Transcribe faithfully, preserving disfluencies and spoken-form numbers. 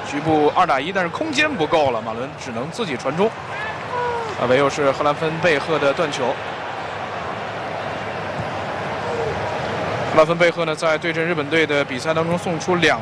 局部二打一，但是空间不够了，马伦只能自己传中。啊，唯有是赫兰芬贝赫的断球。赫兰芬贝赫呢，在对阵日本队的比赛当中送出两